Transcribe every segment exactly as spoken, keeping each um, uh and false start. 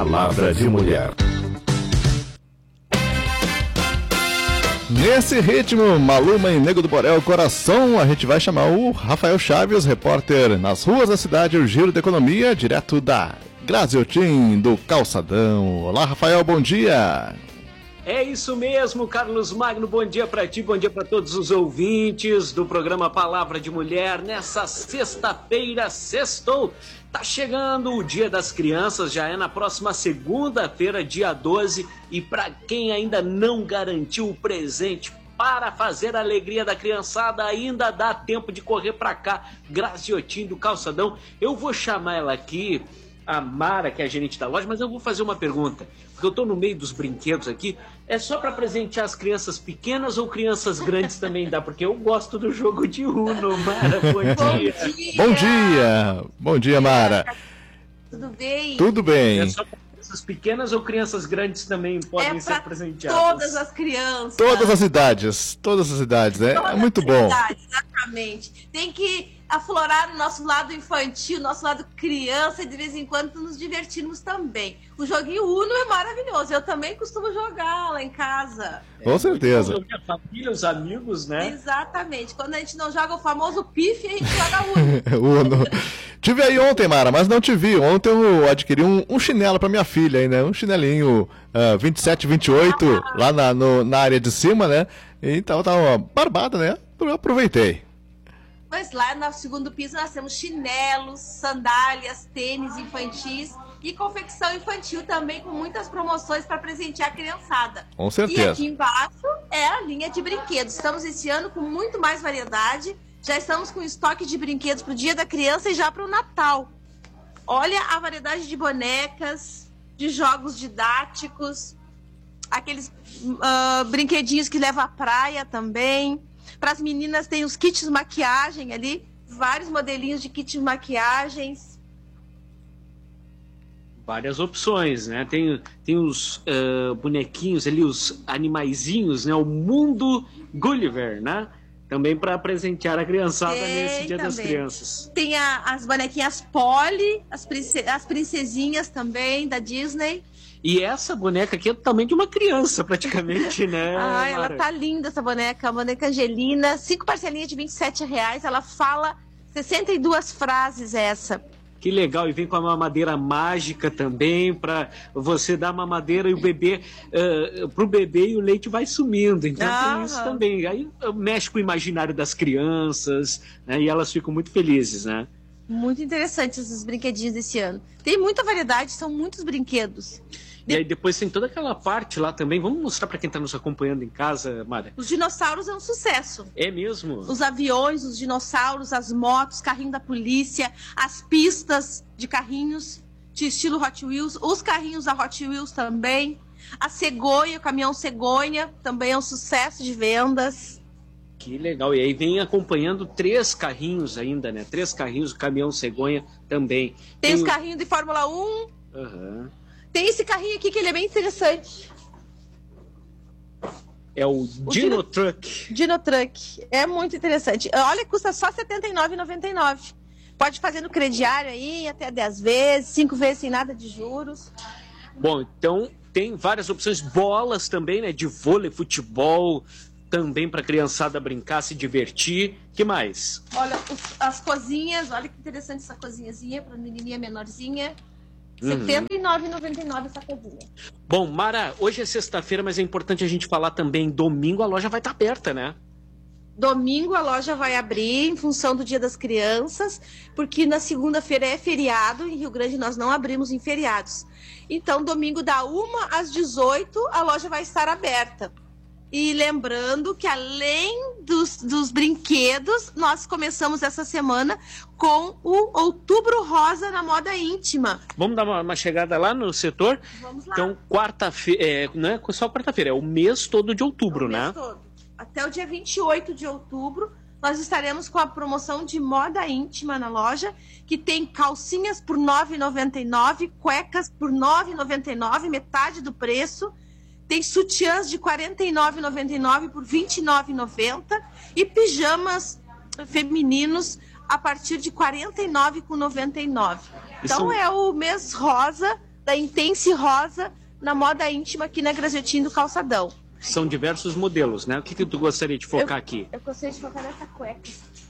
Palavra de Mulher. Nesse ritmo, Maluma e Nego do Borel Coração, a gente vai chamar o Rafael Chaves, repórter nas ruas da cidade, o Giro da Economia, direto da Graziotin, do Calçadão. Olá, Rafael, bom dia. É isso mesmo, Carlos Magno, bom dia para ti, bom dia para todos os ouvintes do programa Palavra de Mulher. Nessa sexta-feira, sextou, tá chegando o Dia das Crianças, já é na próxima segunda-feira, dia doze, e para quem ainda não garantiu o presente para fazer a alegria da criançada, ainda dá tempo de correr para cá, Graziotin do Calçadão. Eu vou chamar ela aqui, a Mara, que é a gerente da loja, mas eu vou fazer uma pergunta, porque eu estou no meio dos brinquedos aqui. É só para presentear as crianças pequenas ou crianças grandes também dá? Porque eu gosto do jogo de Uno, Mara. Bom dia. Bom dia. Bom dia, Bom dia, Mara. Tudo bem? Tudo bem. É só para crianças pequenas ou crianças grandes também podem é ser presenteadas? Todas as crianças. Todas as idades, todas as idades, é, é muito bom. Idades, exatamente. Tem que aflorar o nosso lado infantil, nosso lado criança, e de vez em quando nos divertirmos também. O joguinho Uno é maravilhoso, eu também costumo jogar lá em casa. Com é, certeza. A família, os amigos, né? Exatamente. Quando a gente não joga o famoso pife, a gente joga Uno. Uno. Tive aí ontem, Mara, mas não te vi. Ontem eu adquiri um, um chinelo para minha filha aí, né? Um chinelinho uh, vinte e sete, vinte e oito, ah. lá na, no, na área de cima, né? Então tava barbada, né? Eu aproveitei. Mas lá no segundo piso nós temos chinelos, sandálias, tênis infantis e confecção infantil também, com muitas promoções para presentear a criançada. Com certeza. E aqui embaixo é a linha de brinquedos. Estamos esse ano com muito mais variedade. Já estamos com estoque de brinquedos para o Dia da Criança e já para o Natal. Olha a variedade de bonecas, de jogos didáticos, aqueles uh, brinquedinhos que levam à praia também. Para as meninas tem os kits de maquiagem ali, vários modelinhos de kits de maquiagens. Várias opções, né? Tem, tem os uh, bonequinhos ali, os animaizinhos, né? O Mundo Gulliver, né? Também para presentear a criançada tem, nesse Dia também. Das Crianças. Tem a, as bonequinhas Polly, as, prince, as princesinhas também, da Disney. E essa boneca aqui é também de uma criança, praticamente, né? Ah, ela Mara? tá linda, essa boneca. A boneca Angelina, cinco parcelinhas de vinte e sete reais. Ela fala sessenta e duas frases, essa. Que legal, e vem com a mamadeira mágica também, para você dar mamadeira e o bebê, uh, pro bebê, e o leite vai sumindo. Então ah, tem isso também. Aí mexe com o imaginário das crianças, né? E elas ficam muito felizes, né? Muito interessantes esses brinquedinhos desse ano. Tem muita variedade, são muitos brinquedos. E aí depois tem toda aquela parte lá também. Vamos mostrar para quem está nos acompanhando em casa, Mara? Os dinossauros é um sucesso. É mesmo? Os aviões, os dinossauros, as motos, carrinho da polícia, as pistas de carrinhos de estilo Hot Wheels, os carrinhos da Hot Wheels também. A cegonha, o caminhão cegonha, também é um sucesso de vendas. Que legal. E aí vem acompanhando três carrinhos ainda, né? Três carrinhos, o caminhão cegonha também. Tem, tem os o... carrinhos de Fórmula um. Aham. Uhum. Tem esse carrinho aqui que ele é bem interessante. É o, o Dino, Dino Truck. Dino Truck. É muito interessante. Olha, custa só setenta e nove reais e noventa e nove centavos. Pode fazer no crediário aí, até dez vezes, cinco vezes sem nada de juros. Bom, então tem várias opções. Bolas também, né? De vôlei, futebol, também para a criançada brincar, se divertir. Que mais? Olha, os, as cozinhas. Olha que interessante essa cozinhazinha para menininha menorzinha. setenta e nove reais e noventa e nove centavos essa cozinha. Bom, Mara, hoje é sexta-feira, mas é importante a gente falar também, domingo a loja vai estar aberta, né? Domingo a loja vai abrir em função do Dia das Crianças, porque na segunda-feira é feriado, em Rio Grande nós não abrimos em feriados. Então, domingo da uma às dezoito a loja vai estar aberta. E lembrando que além dos, dos brinquedos, nós começamos essa semana com o Outubro Rosa na moda íntima. Vamos dar uma, uma chegada lá no setor? Vamos lá. Então, quarta-feira, é, não é só quarta-feira, é o mês todo de outubro, o né? Mês todo. Até o dia vinte e oito de outubro, nós estaremos com a promoção de moda íntima na loja, que tem calcinhas por nove reais e noventa e nove centavos, cuecas por nove reais e noventa e nove centavos, metade do preço. Tem sutiãs de quarenta e nove reais e noventa e nove centavos por vinte e nove reais e noventa centavos e pijamas femininos a partir de quarenta e nove reais e noventa e nove centavos. Então Isso... é o mês rosa da Intense Rosa na moda íntima aqui na Graziotin do Calçadão. São diversos modelos, né? O que, que tu gostaria de focar eu, aqui? Eu gostaria de focar nessa cueca.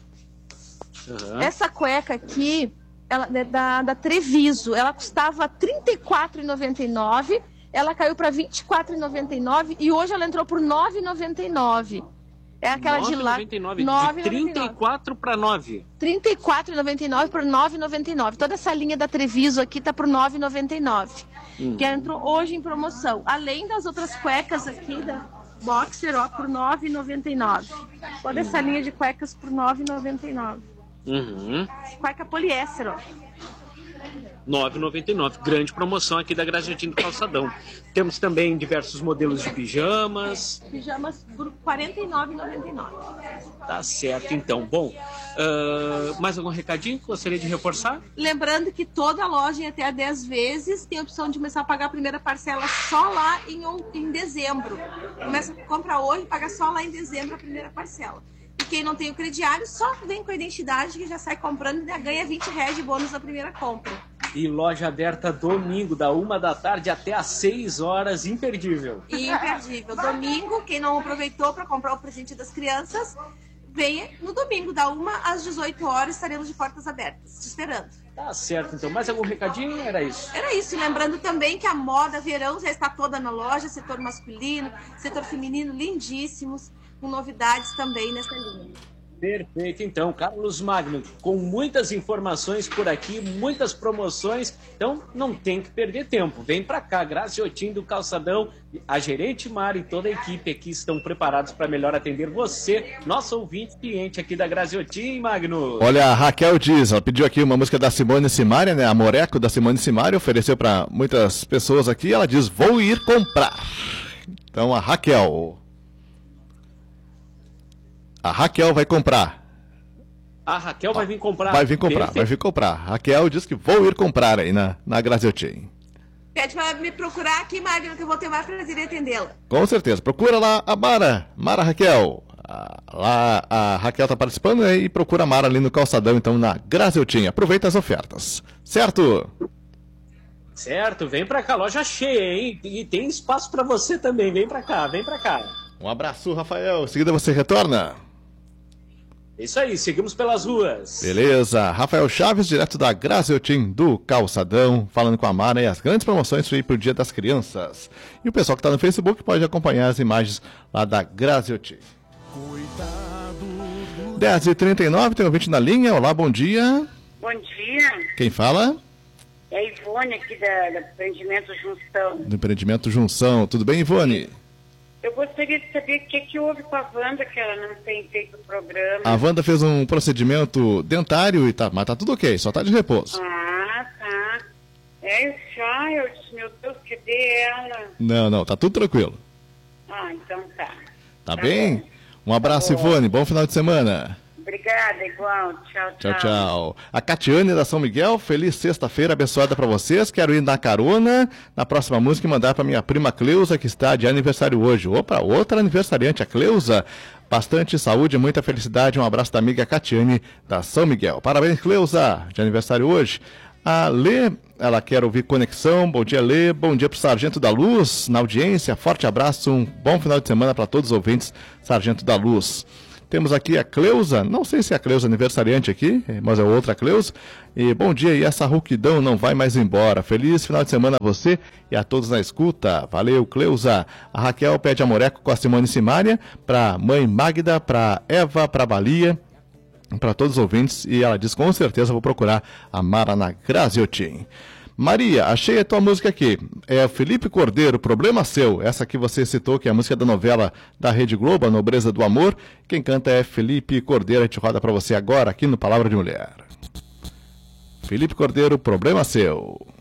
Uhum. Essa cueca aqui, ela é da, da Treviso, ela custava trinta e quatro reais e noventa e nove centavos, ela caiu para vinte e quatro reais e noventa e nove centavos e hoje ela entrou por nove reais e noventa e nove centavos. É aquela de lá. nove reais e noventa e nove centavos. De trinta e quatro para nove. trinta e quatro reais e noventa e nove centavos por nove reais e noventa e nove centavos. Toda essa linha da Treviso aqui tá por nove reais e noventa e nove centavos. Hum. Que entrou hoje em promoção. Além das outras cuecas aqui da Boxer, ó, por nove reais e noventa e nove centavos. Toda essa linha de cuecas por nove reais e noventa e nove centavos. Uhum. Cueca poliéster, ó. nove reais e noventa e nove centavos. Grande promoção aqui da Graziotin do Calçadão. Temos também diversos modelos de pijamas. Pijamas por quarenta e nove reais e noventa e nove centavos. Tá certo, então. Bom, uh, mais algum recadinho que gostaria de reforçar? Lembrando que toda loja em até dez vezes tem a opção de começar a pagar a primeira parcela só lá em, em dezembro. Começa a comprar hoje e paga só lá em dezembro a primeira parcela. E quem não tem o crediário, só vem com a identidade que já sai comprando e ganha vinte reais de bônus na primeira compra. E loja aberta domingo, da uma da tarde até às seis horas, imperdível. Imperdível. Domingo, quem não aproveitou para comprar o presente das crianças, venha no domingo, da uma às dezoito horas, estaremos de portas abertas, te esperando. Tá certo, então. Mais algum recadinho? Era isso? Era isso. Lembrando também que a moda verão já está toda na loja, setor masculino, setor feminino, lindíssimos, com novidades também nessa linha. Perfeito, então. Carlos Magno, com muitas informações por aqui, muitas promoções, então não tem que perder tempo. Vem pra cá, Graziotin do Calçadão, a gerente Mara e toda a equipe aqui estão preparados para melhor atender você, nosso ouvinte cliente aqui da Graziotin, Magno. Olha, a Raquel diz, ela pediu aqui uma música da Simone Simaria, né, Amoreco da Simone Simaria, ofereceu para muitas pessoas aqui, ela diz, vou ir comprar. Então a Raquel... A Raquel vai comprar. A Raquel vai vir comprar. Vai vir comprar, Perfeito. vai vir comprar. Raquel diz que vou ir comprar aí na, na Graziotin. Pede para me procurar aqui, Magno, que eu vou ter mais prazer em atendê-la. Com certeza. Procura lá a Mara. Mara Raquel. Ah, lá a Raquel está participando, né, e procura a Mara ali no Calçadão, então, na Graziotin. Aproveita as ofertas. Certo? Certo. Vem pra cá. Loja cheia, hein? E tem espaço para você também. Vem pra cá, vem pra cá. Um abraço, Rafael. Em seguida você retorna. Isso aí, seguimos pelas ruas. Beleza. Rafael Chaves, direto da Graziotin do Calçadão, falando com a Mara e as grandes promoções para o Dia das Crianças. E o pessoal que está no Facebook pode acompanhar as imagens lá da Graziotin. dez e trinta e nove, tem um ouvinte na linha. Olá, bom dia. Bom dia. Quem fala? É a Ivone aqui da, da Empreendimento Junção. Do Empreendimento Junção. Tudo bem, Ivone? Eu gostaria de saber o que, que houve com a Wanda, que ela não tem feito o programa. A Wanda fez um procedimento dentário, e tá, mas tá tudo ok, só tá de repouso. Ah, tá. É, já, eu disse, meu Deus, cadê ela? Não, não, tá tudo tranquilo. Ah, então tá. Tá, Tá bem? bom. Um abraço, Tá bom. Ivone, bom final de semana. Obrigada, igual. Tchau, tchau. Tchau, tchau. A Catiane da São Miguel, feliz sexta-feira abençoada para vocês. Quero ir na carona na próxima música e mandar para minha prima Cleusa, que está de aniversário hoje. Opa, outra aniversariante, a Cleusa. Bastante saúde, muita felicidade. Um abraço da amiga Catiane da São Miguel. Parabéns, Cleusa, de aniversário hoje. A Lê, ela quer ouvir Conexão. Bom dia, Lê. Bom dia para o Sargento da Luz, na audiência. Forte abraço, um bom final de semana para todos os ouvintes, Sargento da Luz. Temos aqui a Cleusa, não sei se é a Cleusa aniversariante aqui, mas é outra Cleusa. E bom dia, e essa rouquidão não vai mais embora. Feliz final de semana a você e a todos na escuta. Valeu, Cleusa. A Raquel pede amoreco com a Simone Simaria, para mãe Magda, para Eva, para Balia, para todos os ouvintes. E ela diz, com certeza vou procurar a Mara na Graziotin. Maria, achei a tua música aqui. É o Felipe Cordeiro, Problema Seu. Essa que você citou, que é a música da novela da Rede Globo, A Nobreza do Amor. Quem canta é Felipe Cordeiro. A gente roda pra você agora aqui no Palavra de Mulher. Felipe Cordeiro, Problema Seu.